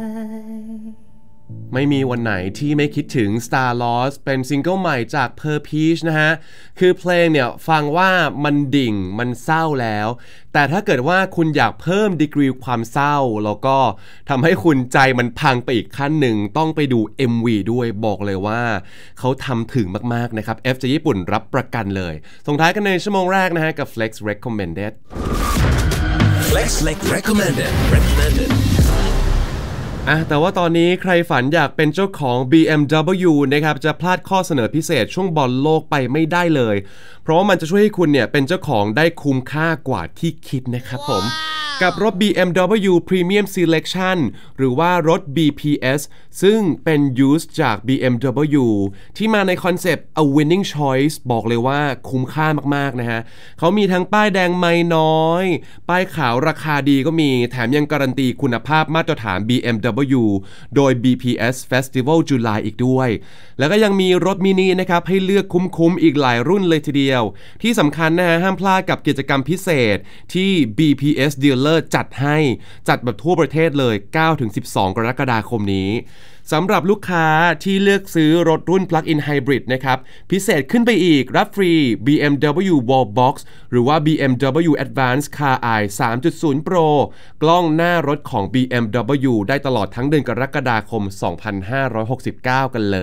ไม่มีวันไหนที่ไม่คิดถึง Star Lost เป็นซิงเกิลใหม่จาก Per Peach นะฮะคือเพลงเนี่ยฟังว่ามันดิ่งมันเศร้าแล้วแต่ถ้าเกิดว่าคุณอยากเพิ่มดีกรีความเศร้าแล้วก็ทำให้คุณใจมันพังไปอีกขั้นหนึ่งต้องไปดู MV ด้วยบอกเลยว่าเขาทำถึงมากๆนะครับ FJ ญี่ปุ่นรับประกันเลยส่งท้ายกันในชั่วโมงแรกนะฮะกับ Flex Recommended Flex Recommended แต่ว่าตอนนี้ใครฝันอยากเป็นเจ้าของ BMW นะครับจะพลาดข้อเสนอพิเศษช่วงบอลโลกไปไม่ได้เลยเพราะว่ามันจะช่วยให้คุณเนี่ยเป็นเจ้าของได้คุ้มค่ากว่าที่คิดนะครับผมกับรถ BMW Premium Selection หรือว่ารถ BPS ซึ่งเป็น used จาก BMW ที่มาในคอนเซปต์ a winning choice บอกเลยว่าคุ้มค่ามากๆนะฮะเขามีทั้งป้ายแดงไม่น้อยป้ายขาวราคาดีก็มีแถมยังการันตีคุณภาพมาตรฐาน BMW โดย BPS Festival July อีกด้วยแล้วก็ยังมีรถมินินะครับให้เลือกคุ้มๆอีกหลายรุ่นเลยทีเดียวที่สำคัญนะฮะห้ามพลาดกับกิจกรรมพิเศษที่ BPS Dealerจัดให้จัดแบบทั่วประเทศเลย 9-12 กรกฎาคมนี้สำหรับลูกค้าที่เลือกซื้อรถรุ่น Plug-in Hybrid นะครับพิเศษขึ้นไปอีกรับฟรี BMW Wallbox หรือว่า BMW Advanced Car Eye 3.0 Pro กล้องหน้ารถของ BMW ได้ตลอดทั้งเดือนกรกฎาคม 2569 กันเลย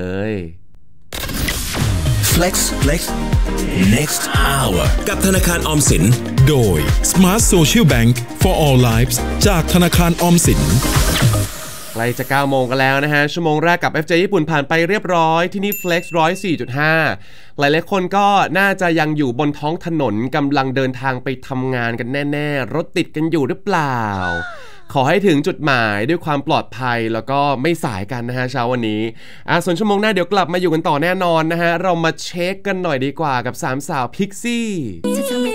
Flex Next Hour กับธนาคารออมสินโดย Smart Social Bank for All Lives จากธนาคารออมสินใกล้จะ 9 โมงกันแล้วนะฮะชั่วโมงแรกกับ FJ ญี่ปุ่นผ่านไปเรียบร้อยที่นี่ Flex 104.5 หลายๆคนก็น่าจะยังอยู่บนท้องถนนกำลังเดินทางไปทำงานกันแน่ๆรถติดกันอยู่หรือเปล่าขอให้ถึงจุดหมายด้วยความปลอดภัยแล้วก็ไม่สายกันนะฮะเช้าวันนี้ส่วนชั่วโมงหน้าเดี๋ยวกลับมาอยู่กันต่อแน่นอนนะฮะเรามาเช็คกันหน่อยดีกว่ากับ3สาวพิกซี่